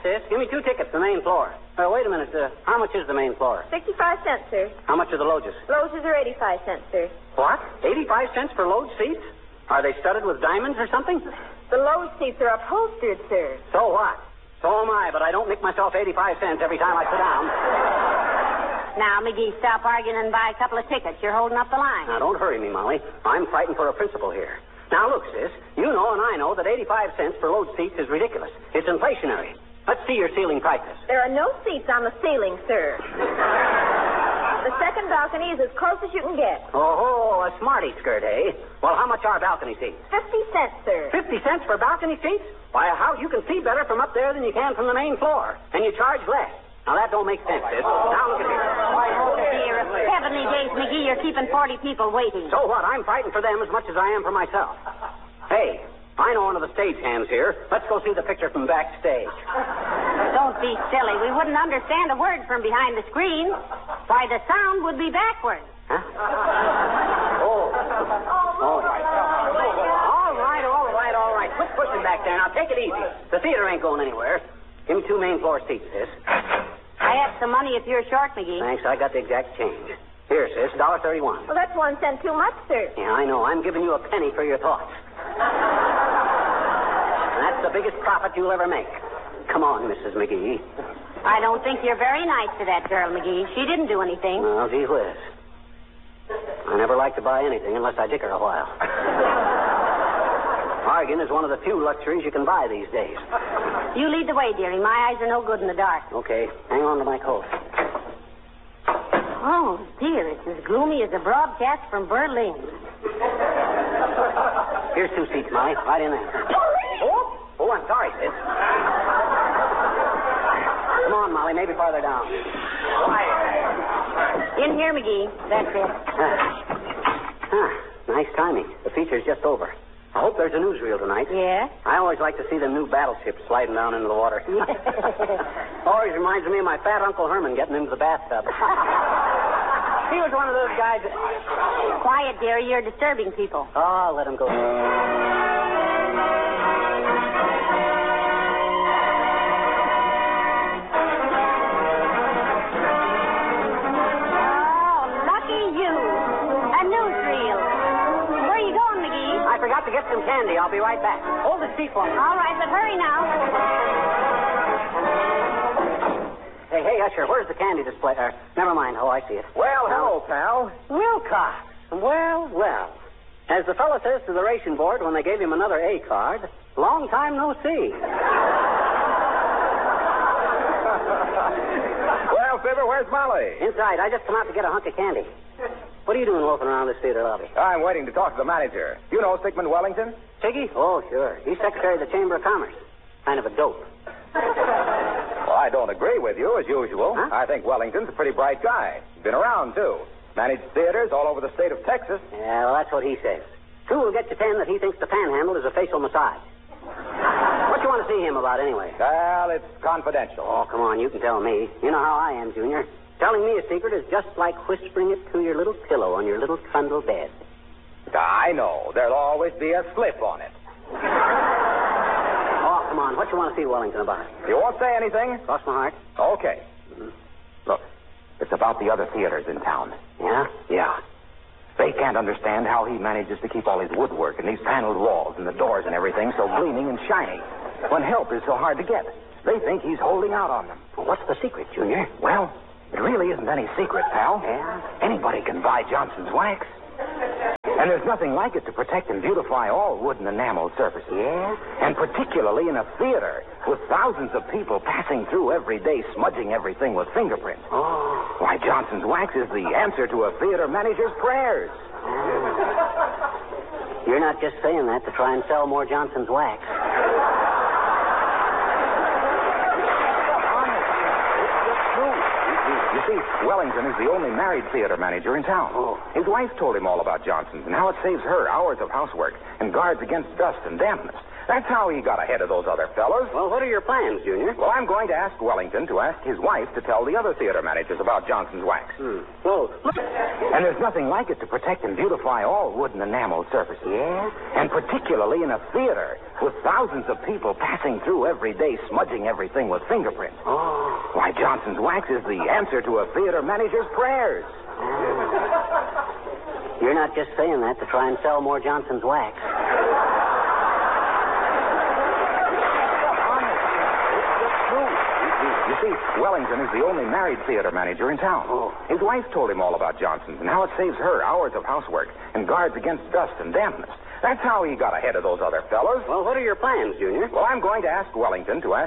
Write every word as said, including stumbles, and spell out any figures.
sis. Give me two tickets to the main floor. Uh, wait a minute. Uh, how much is the main floor? Sixty-five cents, sir. How much are the loges? Loges are eighty-five cents, sir. What? Eighty-five cents for loge seats? Are they studded with diamonds or something? The loge seats are upholstered, sir. So what? So am I, but I don't nick myself eighty-five cents every time I sit down. Now, McGee, stop arguing and buy a couple of tickets. You're holding up the line. Now, don't hurry me, Molly. I'm fighting for a principle here. Now, look, sis, you know and I know that eighty-five cents for loge seats is ridiculous. It's inflationary. Let's see your ceiling prices. There are no seats on the ceiling, sir. The second balcony is as close as you can get. Oh, a smarty skirt, eh? Well, how much are balcony seats? Fifty cents, sir. Fifty cents for balcony seats? Why, how you can see better from up there than you can from the main floor. And you charge less. Now, that don't make sense, sis. Now, look at here. Oh, dear. Heavenly days, McGee, you're keeping forty people waiting. So what? I'm fighting for them as much as I am for myself. Hey, I know one of the stage hands here. Let's go see the picture from backstage. Don't be silly. We wouldn't understand a word from behind the screen. Why, the sound would be backwards. Huh? Oh. Oh. All right, all right, all right. Quit pushing back there. Now, take it easy. The theater ain't going anywhere. Give me two main floor seats, sis. I have some money if you're short, McGee. Thanks. I got the exact change. Here, sis, one dollar thirty-one. Well, that's one cent too much, sir. Yeah, I know. I'm giving you a penny for your thoughts. And that's the biggest profit you'll ever make. Come on, Missus McGee. I don't think you're very nice to that girl, McGee. She didn't do anything. Well, gee whiz. I never like to buy anything unless I dick her a while. Bargain is one of the few luxuries you can buy these days. You lead the way, dearie. My eyes are no good in the dark. Okay. Hang on to my coat. Oh, dear. It's as gloomy as a broadcast from Berlin. Here's two seats, Molly. Right in there. Oh, oh, I'm sorry, sis. Come on, Molly. Maybe farther down. In here, McGee. That's it. Ah, ah, nice timing. The feature's just over. I hope there's a newsreel tonight. Yeah? I always like to see them new battleships sliding down into the water. Always reminds me of my fat Uncle Herman getting into the bathtub. He was one of those guys that... Quiet, dearie. You're disturbing people. Oh, let him go. I forgot to get some candy. I'll be right back. Hold the seat for me. All right, but hurry now. Hey, hey, Usher, where's the candy display? Uh, never mind. Oh, I see it. Well, hello, pal. Wilcox. Well, well. As the fellow says to the ration board when they gave him another A card, long time no see. Well, Fibber, where's Molly? Inside. I just come out to get a hunk of candy. What are you doing loafing around this theater lobby? I'm waiting to talk to the manager. You know Sigmund Wellington? Siggy? Oh, sure. He's secretary of the Chamber of Commerce. Kind of a dope. Well, I don't agree with you, as usual. Huh? I think Wellington's a pretty bright guy. Been around, too. Managed theaters all over the state of Texas. Yeah, well, that's what he says. Two will get you ten that he thinks the panhandle is a facial massage. What you want to see him about, anyway? Well, it's confidential. Oh, come on. You can tell me. You know how I am, Junior. Telling me a secret is just like whispering it to your little pillow on your little trundle bed. I know. There'll always be a slip on it. Oh, come on. What you want to see Wellington about? You won't say anything? Cross my heart. Okay. Mm-hmm. Look, it's about the other theaters in town. Yeah? Yeah. They can't understand how he manages to keep all his woodwork and these paneled walls and the doors and everything so gleaming and shiny when help is so hard to get. They think he's holding out on them. Well, what's the secret, Junior? Well... it really isn't any secret, pal. Yeah? Anybody can buy Johnson's wax. And there's nothing like it to protect and beautify all wood and enamel surfaces. Yeah? And particularly in a theater with thousands of people passing through every day, smudging everything with fingerprints. Oh. Why, Johnson's wax is the answer to a theater manager's prayers. Oh. You're not just saying that to try and sell more Johnson's wax. You see, Wellington is the only married theater manager in town. Oh. His wife told him all about Johnson's and how it saves her hours of housework and guards against dust and dampness. That's how he got ahead of those other fellows. Well, what are your plans, Junior? Well, I'm going to ask Wellington to ask his wife to tell the other theater managers about Johnson's wax. Hmm. Well, look. And there's nothing like it to protect and beautify all wood and enamel surfaces. Yeah? And particularly in a theater with thousands of people passing through every day, smudging everything with fingerprints. Oh. Why, Johnson's wax is the answer to a theater manager's prayers. You're not just saying that to try and sell more Johnson's wax. You see, Wellington is the only married theater manager in town. Oh. His wife told him all about Johnson's and how it saves her hours of housework and guards against dust and dampness. That's how he got ahead of those other fellows. Well, what are your plans, Junior? Well, I'm going to ask Wellington to ask